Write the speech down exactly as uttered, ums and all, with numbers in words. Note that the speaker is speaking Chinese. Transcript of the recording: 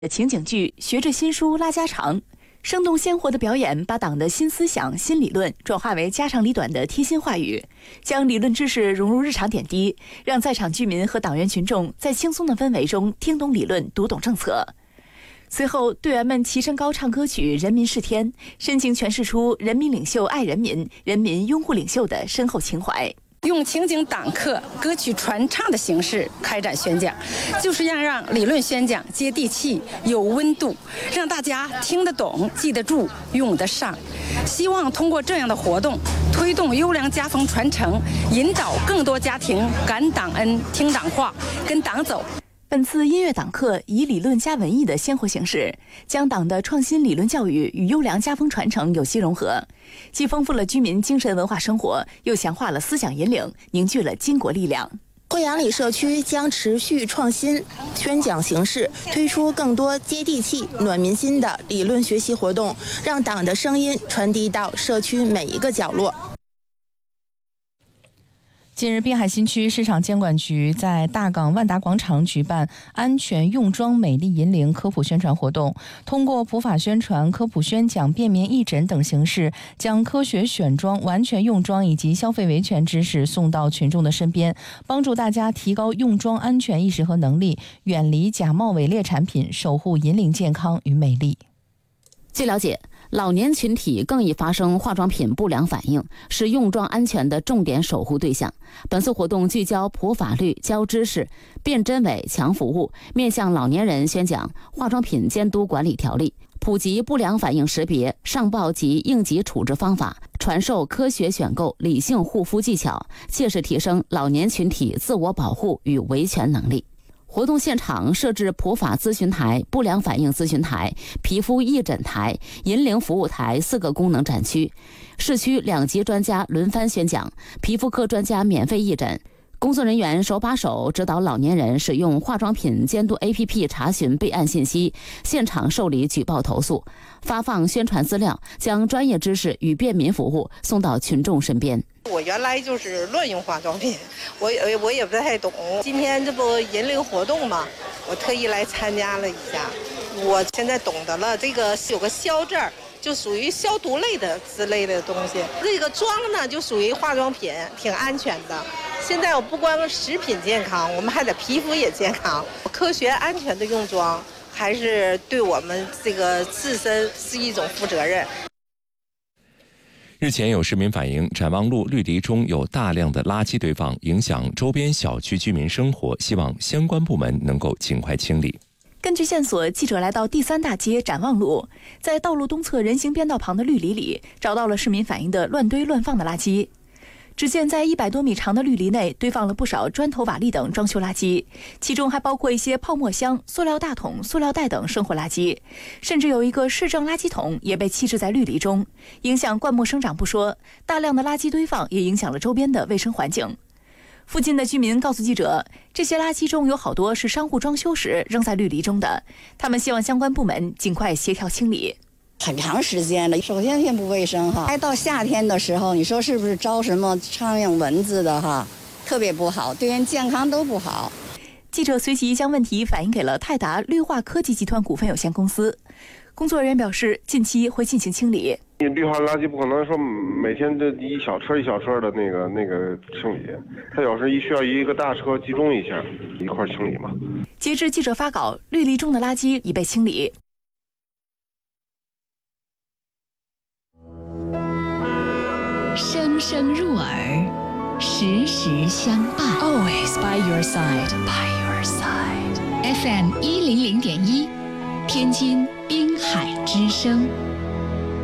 的情景剧学着新书拉家常，生动鲜活的表演把党的新思想、新理论转化为家长里短的贴心话语，将理论知识融入日常点滴，让在场居民和党员群众在轻松的氛围中听懂理论、读懂政策。随后，队员们齐声高唱歌曲《人民是天》，深情诠释出人民领袖爱人民、人民拥护领袖的深厚情怀。 用情景党课、歌曲传唱的形式开展宣讲，就是要让理论宣讲接地气、有温度，让大家听得懂、记得住、用得上。希望通过这样的活动，推动优良家风传承，引导更多家庭感党恩、听党话，跟党走。 本次音乐党课以理论加文艺的鲜活形式，将党的创新理论教育与优良家风传承有机融合，既丰富了居民精神文化生活，又强化了思想引领，凝聚了巾帼力量。 惠阳里社区将持续创新宣讲形式，推出更多接地气、暖民心的理论学习活动，让党的声音传递到社区每一个角落。 近日，滨海新区市场监管局在大港万达广场举办安全用装美丽银铃科普宣传活动，通过普法宣传、科普宣讲、便民义诊等形式，将科学选装、完全用装以及消费维权知识送到群众的身边，帮助大家提高用装安全意识和能力，远离假冒伪劣产品，守护银铃健康与美丽。 据了解，老年群体更易发生化妆品不良反应，是用装安全的重点守护对象。本次活动聚焦普法律、教知识、辨真伪、强服务，面向老年人宣讲化妆品监督管理条例，普及不良反应识别、上报及应急处置方法，传授科学选购、理性护肤技巧，切实提升老年群体自我保护与维权能力。活动现场设置普法咨询台、不良反应咨询台、皮肤义诊台、银铃服务台四个功能展区，市区两级专家轮番宣讲，皮肤科专家免费义诊，工作人员手把手指导老年人使用化妆品监督 A P P 查询备案信息，现场受理举报投诉，发放宣传资料，将专业知识与便民服务送到群众身边。 我原来就是乱用化妆品，我也我也不太懂。今天这不银铃活动嘛，我特意来参加了一下。我现在懂得了，这个有个消字儿，就属于消毒类的之类的东西。这个妆呢，就属于化妆品，挺安全的。现在我不光食品健康，我们还得皮肤也健康。科学安全的用妆，还是对我们这个自身是一种负责任。 日前有市民反映，展望路绿篱中有大量的垃圾堆放，影响周边小区居民生活，希望相关部门能够尽快清理。 根据线索，记者来到第三大街展望路，在道路东侧人行便道旁的绿篱里，找到了市民反映的乱堆乱放的垃圾。只见在一百多米长的绿篱内堆放了不少砖头、瓦砾等装修垃圾，其中还包括一些泡沫箱、塑料大桶、塑料袋等生活垃圾，甚至有一个市政垃圾桶也被弃置在绿篱中，影响灌木生长不说，大量的垃圾堆放也影响了周边的卫生环境。附近的居民告诉记者，这些垃圾中有好多是商户装修时扔在绿篱中的，他们希望相关部门尽快协调清理。 很长时间了，首先先不卫生哈，还到夏天的时候，你说是不是招什么苍蝇蚊子的哈，特别不好，对人健康都不好。 记者随即将问题反映给了泰达绿化科技集团股份有限公司，工作人员表示，近期会进行清理。 绿化垃圾不可能说每天这一小车一小车的那个那个清理，它有时一需要一个大车集中一下一块清理嘛。 截至记者发稿，绿篱中的垃圾已被清理。 声声入耳，时时相伴。Always by your side, by your side. F M 一零零点一，天津滨海之声。